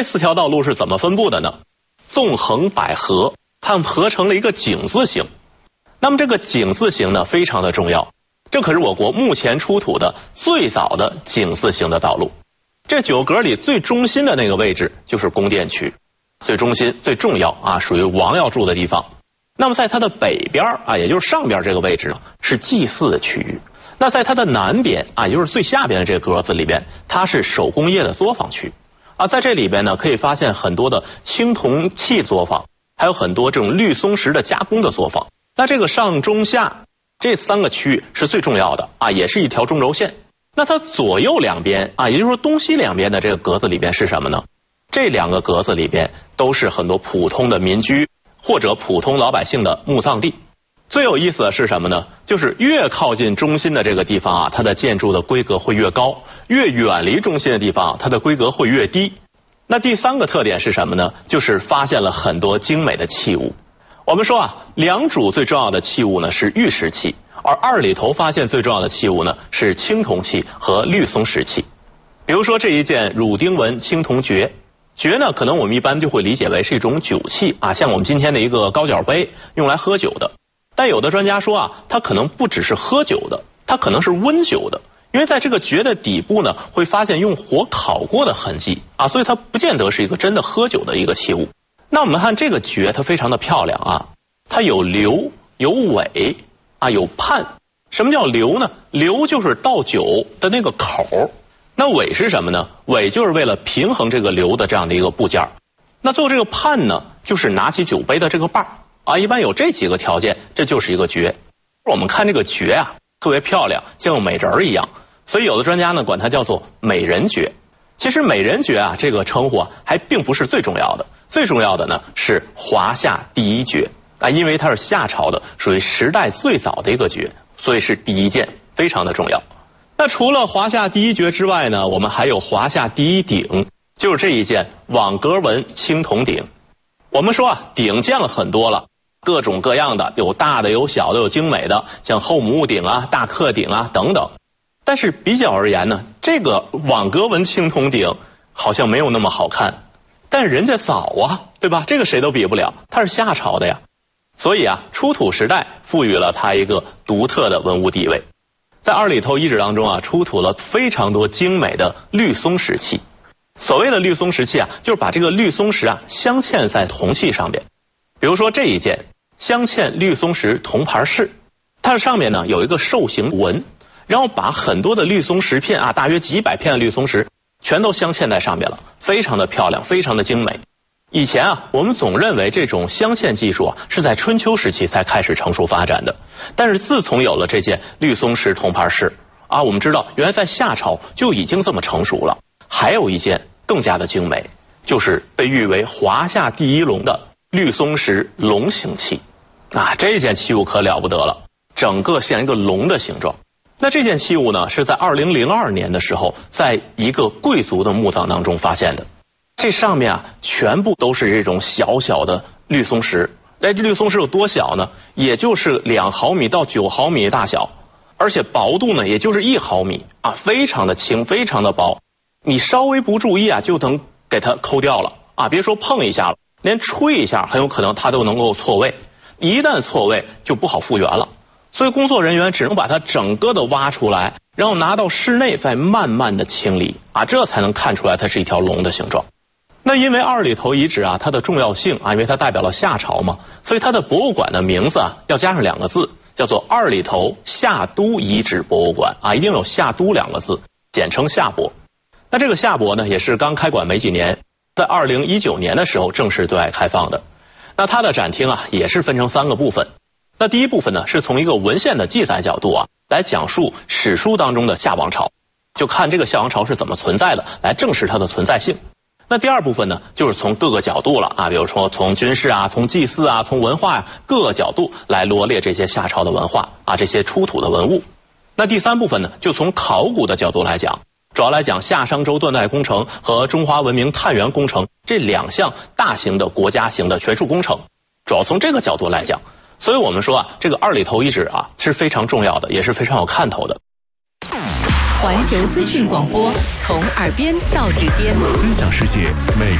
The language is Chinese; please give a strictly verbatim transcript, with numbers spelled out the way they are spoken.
这四条道路是怎么分布的呢？纵横捭阖，它们合成了一个井字形。那么这个井字形呢，非常的重要，这可是我国目前出土的最早的井字形的道路。这九格里最中心的那个位置就是宫殿区，最中心最重要啊，属于王要住的地方。那么在它的北边啊，也就是上边这个位置呢，是祭祀的区域。那在它的南边啊，也就是最下边的这个格子里边，它是手工业的作坊区啊。在这里边呢，可以发现很多的青铜器作坊，还有很多这种绿松石的加工的作坊。那这个上中下这三个区域是最重要的啊，也是一条中轴线。那它左右两边啊，也就是说东西两边的这个格子里边是什么呢？这两个格子里边都是很多普通的民居或者普通老百姓的墓葬地。最有意思的是什么呢？就是越靠近中心的这个地方啊，它的建筑的规格会越高；越远离中心的地方，它的规格会越低。那第三个特点是什么呢？就是发现了很多精美的器物。我们说啊，良渚最重要的器物呢是玉石器，而二里头发现最重要的器物呢是青铜器和绿松石器。比如说这一件汝丁纹青铜爵，爵呢可能我们一般就会理解为是一种酒器啊，像我们今天的一个高脚杯，用来喝酒的。但有的专家说啊，它可能不只是喝酒的，它可能是温酒的，因为在这个爵的底部呢，会发现用火烤过的痕迹啊，所以它不见得是一个真的喝酒的一个器物。那我们看这个爵，它非常的漂亮啊，它有流有尾啊，有判。什么叫流呢？流就是倒酒的那个口，那尾是什么呢？尾就是为了平衡这个流的这样的一个部件。那最后这个判呢，就是拿起酒杯的这个把啊，一般有这几个条件，这就是一个爵。我们看这个爵啊，特别漂亮，像美人儿一样，所以有的专家呢管它叫做美人爵。其实美人爵啊这个称呼啊还并不是最重要的，最重要的呢是华夏第一爵啊，因为它是夏朝的，属于时代最早的一个爵，所以是第一件，非常的重要。那除了华夏第一爵之外呢，我们还有华夏第一鼎，就是这一件网格纹青铜鼎。我们说啊，鼎见了很多了，各种各样的，有大的有小的有精美的，像后母戊鼎啊、大克鼎啊等等。但是比较而言呢，这个网格纹青铜鼎好像没有那么好看，但人家早啊，对吧？这个谁都比不了，它是夏朝的呀。所以啊，出土时代赋予了它一个独特的文物地位。在二里头遗址当中啊，出土了非常多精美的绿松石器。所谓的绿松石器啊，就是把这个绿松石啊镶嵌在铜器上边。比如说这一件镶嵌绿松石铜牌饰，它上面呢有一个兽形纹，然后把很多的绿松石片啊，大约几百片的绿松石全都镶嵌在上面了，非常的漂亮，非常的精美。以前啊，我们总认为这种镶嵌技术啊是在春秋时期才开始成熟发展的，但是自从有了这件绿松石铜牌饰啊，我们知道原来在夏朝就已经这么成熟了。还有一件更加的精美，就是被誉为华夏第一龙的绿松石龙形器啊，这件器物可了不得了，整个像一个龙的形状。那这件器物呢，是在二零零二年的时候，在一个贵族的墓葬当中发现的。这上面啊，全部都是这种小小的绿松石。哎，这绿松石有多小呢？也就是两毫米到九毫米大小，而且薄度呢，也就是一毫米啊，非常的轻，非常的薄。你稍微不注意啊，就能给它抠掉了啊！别说碰一下了，连吹一下，很有可能它都能够错位。一旦错位，就不好复原了。所以工作人员只能把它整个的挖出来，然后拿到室内再慢慢的清理啊，这才能看出来它是一条龙的形状。那因为二里头遗址啊，它的重要性啊，因为它代表了夏朝嘛，所以它的博物馆的名字啊要加上两个字，叫做二里头夏都遗址博物馆啊，一定有夏都两个字，简称夏博。那这个夏博呢，也是刚开馆没几年，在二零一九年的时候正式对外开放的。那它的展厅啊，也是分成三个部分。那第一部分呢，是从一个文献的记载角度啊，来讲述史书当中的夏王朝，就看这个夏王朝是怎么存在的，来证实它的存在性。那第二部分呢，就是从各个角度了啊，比如说从军事啊，从祭祀啊，从文化啊，各个角度来罗列这些夏朝的文化啊，这些出土的文物。那第三部分呢，就从考古的角度来讲，主要来讲夏商周断代工程和中华文明探源工程这两项大型的国家型的学术工程，主要从这个角度来讲。所以我们说啊，这个二里头遗址啊是非常重要的，也是非常有看头的。 环球资讯广播，从耳边到指尖， 分享世界每